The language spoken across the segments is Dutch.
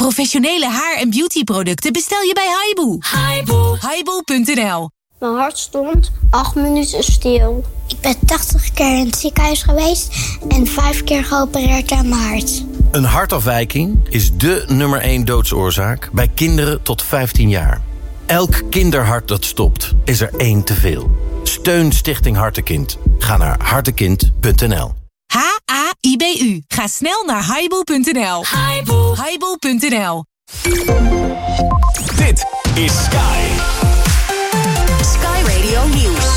Professionele haar- en beautyproducten bestel je bij Haibu. Haibu.nl. Mijn hart stond 8 minuten stil. Ik ben 80 keer in het ziekenhuis geweest en 5 keer geopereerd aan mijn hart. Een hartafwijking is dé nummer 1 doodsoorzaak bij kinderen tot 15 jaar. Elk kinderhart dat stopt, is er 1 te veel. Steun Stichting Hartekind. Ga naar hartekind.nl. HAIBU. Ga snel naar haibu.nl. Haibu.nl. Dit is Sky. Sky Radio Nieuws.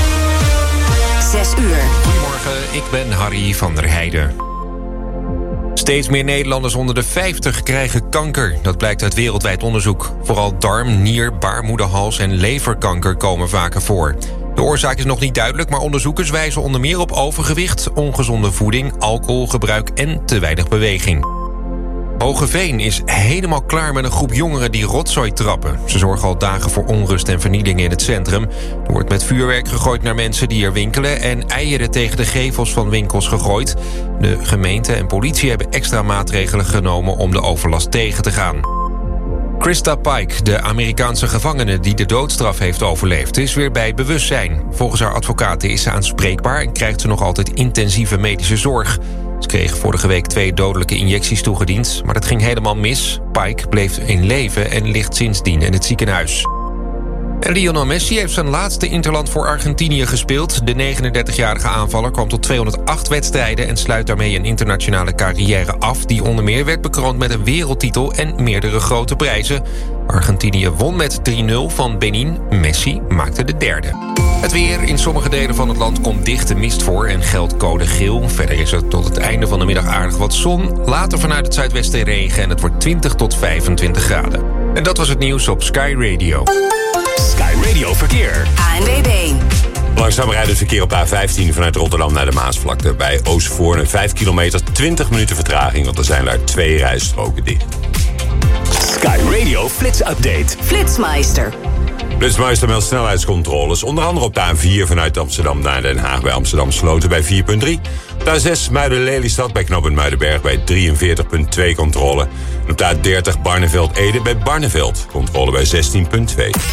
6 uur. Goedemorgen, ik ben Harry van der Heijden. Steeds meer Nederlanders onder de 50 krijgen kanker. Dat blijkt uit wereldwijd onderzoek. Vooral darm, nier, baarmoederhals en leverkanker komen vaker voor. De oorzaak is nog niet duidelijk, maar onderzoekers wijzen onder meer op overgewicht, ongezonde voeding, alcoholgebruik en te weinig beweging. Hogeveen is helemaal klaar met een groep jongeren die rotzooi trappen. Ze zorgen al dagen voor onrust en vernieling in het centrum. Er wordt met vuurwerk gegooid naar mensen die er winkelen en eieren tegen de gevels van winkels gegooid. De gemeente en politie hebben extra maatregelen genomen om de overlast tegen te gaan. Krista Pike, de Amerikaanse gevangene die de doodstraf heeft overleefd, is weer bij bewustzijn. Volgens haar advocaten is ze aanspreekbaar en krijgt ze nog altijd intensieve medische zorg. Ze kreeg vorige week 2 dodelijke injecties toegediend, maar dat ging helemaal mis. Pike bleef in leven en ligt sindsdien in het ziekenhuis. En Lionel Messi heeft zijn laatste interland voor Argentinië gespeeld. De 39-jarige aanvaller kwam tot 208 wedstrijden en sluit daarmee een internationale carrière af, die onder meer werd bekroond met een wereldtitel en meerdere grote prijzen. Argentinië won met 3-0 van Benin. Messi maakte de derde. Het weer. In sommige delen van het land komt dichte mist voor en geldt code geel. Verder is er tot het einde van de middag aardig wat zon. Later vanuit het zuidwesten regen en het wordt 20 tot 25 graden. En dat was het nieuws op Sky Radio. Sky Radio Verkeer. ANWB. Langzaam rijdend verkeer op de A15 vanuit Rotterdam naar de Maasvlakte. Bij Oostvoorne 5 kilometer, 20 minuten vertraging, want er zijn daar 2 rijstroken dicht. Sky Radio Flits Update. Flitsmeister. Flitsmeister meldt snelheidscontroles. Onder andere op de A4 vanuit Amsterdam naar Den Haag bij Amsterdam Sloten bij 4.3. Op de A6 Muiden-Lelystad bij knooppunt Muidenberg bij 43.2 controle. En op de A30 Barneveld-Ede bij Barneveld. Controle bij 16.2.